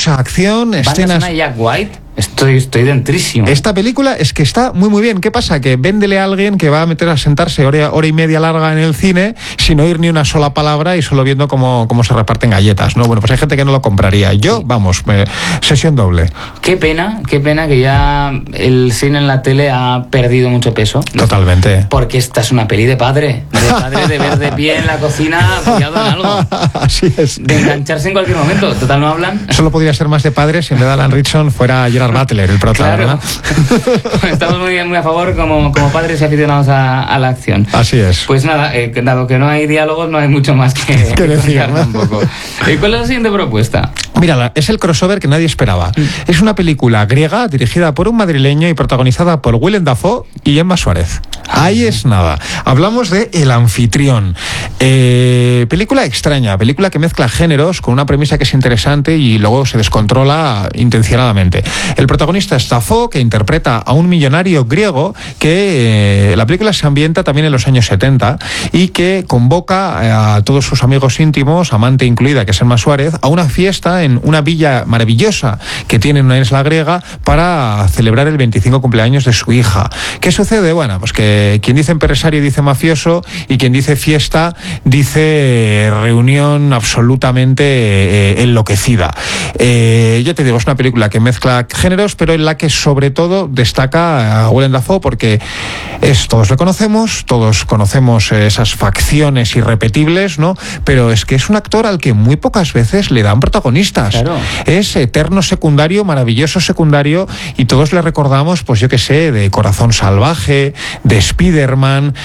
mucha acción, escenas... Jack White. Estoy dentrísimo. Esta película es que está muy bien. ¿Qué pasa? Que véndele a alguien que va a meter a sentarse hora y media larga en el cine sin oír ni una sola palabra y solo viendo cómo se reparten galletas, ¿no? Bueno, pues hay gente que no lo compraría. Yo, vamos, sesión doble. Qué pena que ya el cine en la tele ha perdido mucho peso. Totalmente. Porque esta es una peli de padre de ver de pie en la cocina apoyado en algo. Así es. De engancharse en cualquier momento. Total, no hablan. Solo podría ser más de padre si en vez de Alan Rickson fuera Gerard Butler, el prota, claro. Estamos muy a favor como padres y aficionados a la acción. Así es. Pues nada, dado que no hay diálogos, no hay mucho más que decir, ¿no? Tampoco. ¿Cuál es la siguiente propuesta? Mírala, es el crossover que nadie esperaba. Es una película griega dirigida por un madrileño y protagonizada por Willem Dafoe y Emma Suárez. Ahí es nada. Hablamos de El anfitrión. Película extraña, película que mezcla géneros con una premisa que es interesante y luego se descontrola intencionadamente. El protagonista es Dafoe, que interpreta a un millonario griego que la película se ambienta también en los años 70 y que convoca a todos sus amigos íntimos, amante incluida, que es Emma Suárez, a una fiesta en una villa maravillosa que tiene en una isla griega para celebrar el 25 cumpleaños de su hija. ¿Qué sucede? Bueno, pues que quien dice empresario dice mafioso y quien dice fiesta dice reunión absolutamente enloquecida. Ya te digo, es una película que mezcla géneros, pero en la que sobre todo destaca a Willem Dafoe porque todos lo conocemos, todos conocemos esas facciones irrepetibles, ¿no? Pero es que es un actor al que muy pocas veces le dan protagonistas. Claro. Es eterno secundario, maravilloso secundario, y todos le recordamos, pues yo qué sé, de Corazón Salvaje, de Spider-Man,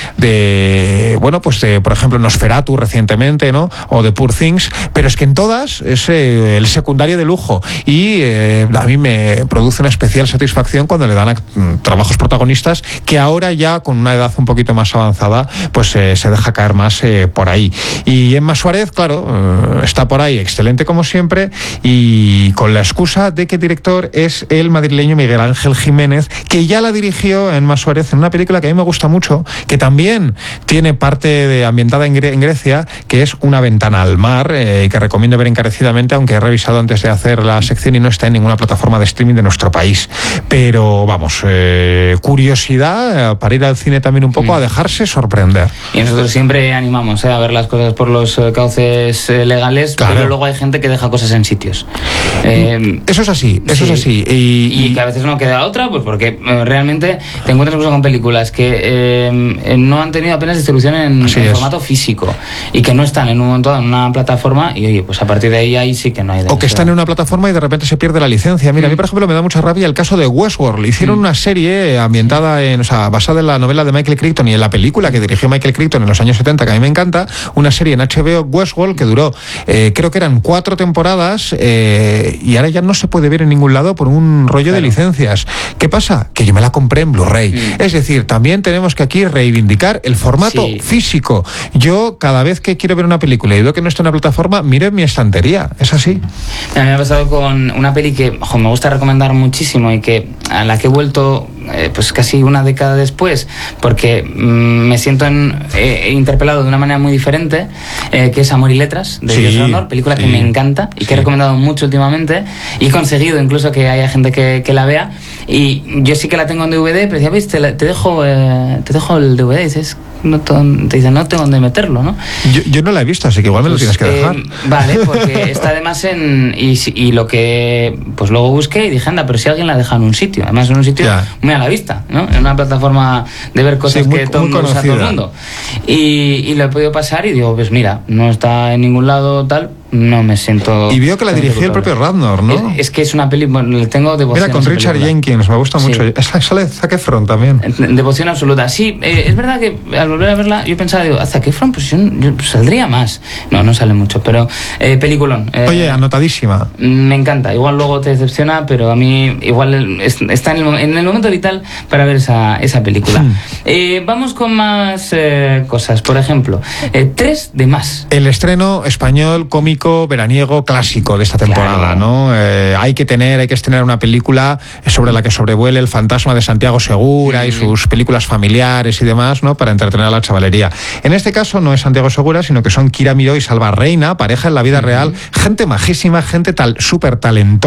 por ejemplo, Nosferatu recientemente, ¿no? O de Poor Things, pero es que en todas es el secundario de lujo y a mí me produce una especial satisfacción cuando le dan trabajos protagonistas que ahora ya con una edad un poquito más avanzada pues se deja caer más por ahí. Y Emma Suárez, claro, está por ahí excelente como siempre y con la excusa de que el director es el madrileño Miguel Ángel Jiménez, que ya la dirigió Emma Suárez en una película que a mí me gusta mucho, que también tiene parte ambientada en Grecia, que es Una ventana al mar, que recomiendo ver encarecidamente, aunque he revisado antes de hacer la sección y no está en ninguna plataforma de streaming de nuestro país. Pero vamos, curiosidad para ir al cine también un poco a dejarse sorprender. Y nosotros siempre animamos a ver las cosas por los cauces legales, claro. Pero luego hay gente que deja cosas en sitios. Eso es así, eso sí. Es así. Y que a veces no queda otra, pues porque realmente te encuentras incluso con películas que no han tenido apenas distribución en formato físico y que no están en un momento en una plataforma y oye, pues a partir de ahí sí que no hay. O que están en una plataforma y de repente se pierde la licencia. Mira, a mí por ejemplo me da mucha rabia el caso de Westworld. Hicieron una serie ambientada basada en la novela de Michael Crichton y en la película que dirigió Michael Crichton en los años 70, que a mí me encanta, una serie en HBO, Westworld, que duró, creo que eran 4 temporadas y ahora ya no se puede ver en ningún lado por un rollo de licencias. ¿Qué pasa? Que yo me la compré en Blu-ray. Es decir, también tenemos que aquí reivindicar el formato físico. Yo cada vez que quiero ver una película y veo que no está en una plataforma, miro en mi estantería. Es así. A mí me ha pasado con una peli que me gusta recomendar muchísimo y que a la que he vuelto pues casi una década después porque me siento interpelado de una manera muy diferente, que es Amor y Letras de José Honor, película que me encanta y que he recomendado mucho últimamente y he conseguido incluso que haya gente que la vea, y yo sí que la tengo en DVD, pero decía, ¿ves? Te dejo el DVD, y dices, te dicen, no tengo dónde meterlo, ¿no? Yo no la he visto, así que igual me lo tienes que dejar. Vale, porque está además y lo que pues luego busqué y dije, anda, pero si alguien la deja en un sitio, además en un sitio muy a la vista, ¿no? En una plataforma de ver cosas que todo el mundo usa, todo el mundo. Y lo he podido pasar y digo, pues mira, no está en ningún lado tal, no me siento... Y veo que la dirigió el propio Radnor, ¿no? Es que es una peli, le tengo devoción. Mira, con Richard Jenkins, me gusta mucho. Sale Zac Efron también. Devoción absoluta. Sí, es verdad que al volver a verla yo pensaba, digo, Zac Efron, pues yo saldría más. No sale mucho, pero peliculón. Oye, anotadísima. Me encanta. Igual luego te decepciona, pero a mí igual está en el momento vital para ver esa película. Vamos con más cosas. Por ejemplo, 3 de más. El estreno español cómico veraniego clásico de esta temporada, ¿no? Hay que estrenar una película sobre la que sobrevuele el fantasma de Santiago Segura y sus películas familiares y demás, ¿no? Para entretener a la chavalería. En este caso no es Santiago Segura, sino que son Kira Miró y Salva Reina, pareja en la vida real, gente majísima, gente súper talentosa.